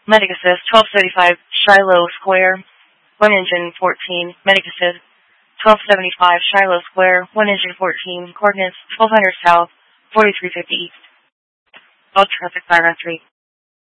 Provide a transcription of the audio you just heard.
Medic Assist, 1275 Shiloh Square, 1 engine 14. Medic Assist, 1275 Shiloh Square, 1 engine 14. Coordinates 1200 south, 4350 east. All traffic 5 on 3.